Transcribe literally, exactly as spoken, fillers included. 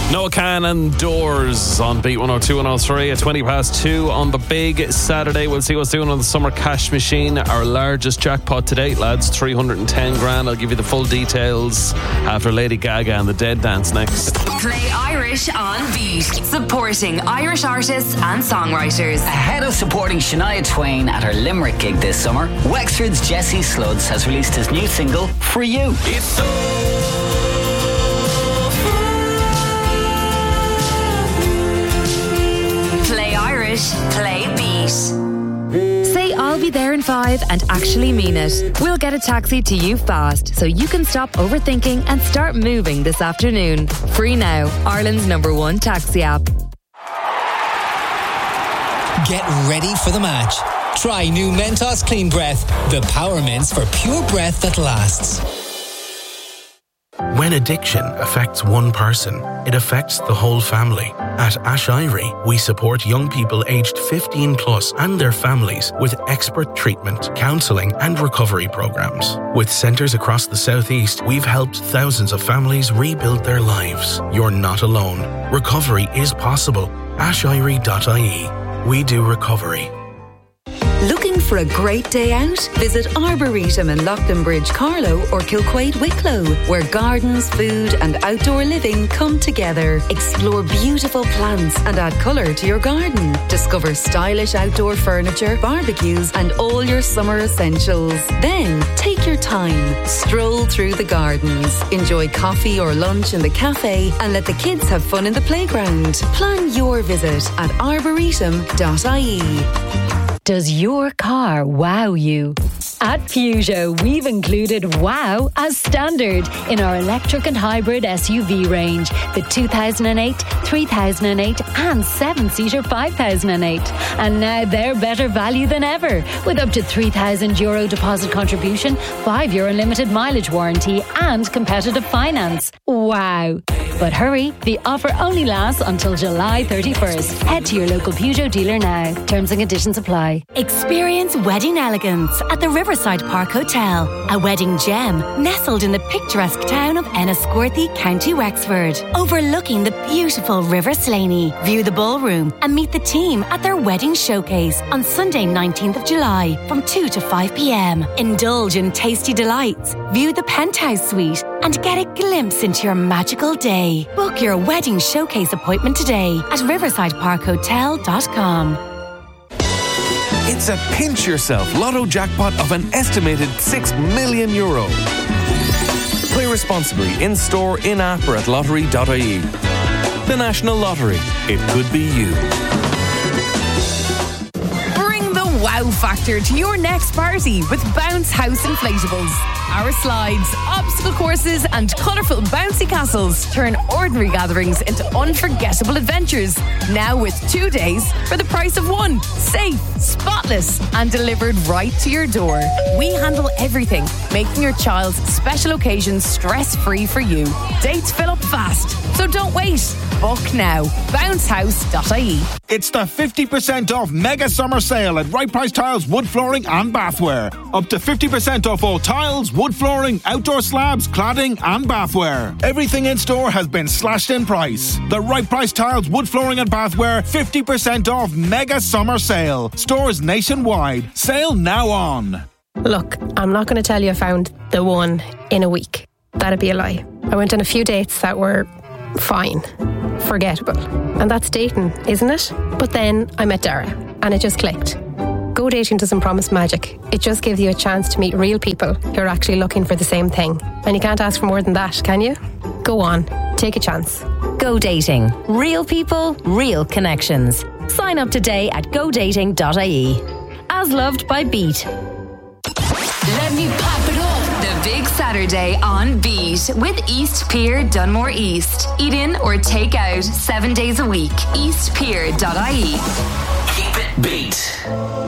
Noah Khan and Doors on Beat one oh two and one oh three at twenty past two on the big Saturday. We'll see what's doing on the summer cash machine. Our largest jackpot to date, lads, three hundred ten grand. I'll give you the full details after Lady Gaga and the Dead Dance next. Play Irish on Beat, supporting Irish artists and songwriters. Ahead of supporting Shania Twain at her Limerick gig this summer, Wexford's Jesse Sludds has released his new single, For You. It's so Play Irish, play Beat. Say I'll be there in five and actually mean it. We'll get a taxi to you fast so you can stop overthinking and start moving this afternoon. Free now, Ireland's number one taxi app. Get ready for the match. Try new Mentos Clean Breath, the power mints for pure breath that lasts. When addiction affects one person, it affects the whole family. At Ash Ivory, we support young people aged fifteen plus and their families with expert treatment, counselling and recovery programs. With centres across the southeast, we've helped thousands of families rebuild their lives. You're not alone. Recovery is possible. ash ivory dot I E. We do recovery. Looking for a great day out? Visit Arboretum in Lochlinbridge, Carlow or Kilquade, Wicklow, where gardens, food and outdoor living come together. Explore beautiful plants and add colour to your garden. Discover stylish outdoor furniture, barbecues and all your summer essentials. Then take your time. Stroll through the gardens. Enjoy coffee or lunch in the cafe and let the kids have fun in the playground. Plan your visit at arboretum dot I E. Does your car wow you? At Peugeot, we've included wow as standard in our electric and hybrid S U V range. The two thousand eight, three thousand eight and seven-seater five thousand eight. And now they're better value than ever with up to three thousand euro deposit contribution, five year unlimited mileage warranty and competitive finance. Wow. But hurry, the offer only lasts until July thirty-first. Head to your local Peugeot dealer now. Terms and conditions apply. Experience wedding elegance at the Riverside Park Hotel, a wedding gem nestled in the picturesque town of Enniscorthy, County Wexford, overlooking the beautiful River Slaney. View the ballroom and meet the team at their wedding showcase on Sunday nineteenth of July from two to five p.m. Indulge in tasty delights, view the penthouse suite and get a glimpse into your magical day. Book your wedding showcase appointment today at riverside park hotel dot com. It's a pinch yourself Lotto jackpot of an estimated six million euro. Play responsibly in store, in app or at lottery dot I E. The National Lottery. It could be you. Bring the wow factor to your next party with Bounce House Inflatables. Our slides, obstacle courses and colourful bouncy castles turn ordinary gatherings into unforgettable adventures. Now with two days for the price of one. Safe, spotless and delivered right to your door. We handle everything, making your child's special occasions stress-free for you. Dates fill up fast, so don't wait. Book now. bounce house dot I E. It's the fifty percent off mega summer sale at Right Price Tiles, wood flooring and bathware. Up to fifty percent off all tiles, wood flooring, outdoor slabs, cladding and bathware. Everything in store has been slashed in price. The Right Price Tiles, wood flooring and bathware fifty percent off mega summer sale. Stores nationwide. Sale now on. Look, I'm not going to tell you I found the one in a week. That'd be a lie. I went on a few dates that were fine, forgettable. And that's dating, isn't it? But then I met Dara and it just clicked. Go dating doesn't promise magic. It just gives you a chance to meet real people who are actually looking for the same thing. And you can't ask for more than that, can you? Go on, take a chance. Go dating. Real people, real connections. Sign up today at go dating dot I E. As loved by Beat. Let me pop it up. The Big Saturday on Beat with East Pier Dunmore East. Eat in or take out seven days a week. east pier dot I E. Keep it Beat.